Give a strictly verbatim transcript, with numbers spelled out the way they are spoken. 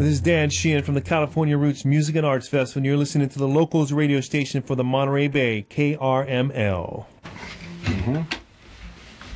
This is Dan Sheehan from the California Roots Music and Arts Festival, and you're listening to the Locals radio station for the Monterey Bay, K R M L. Mm-hmm.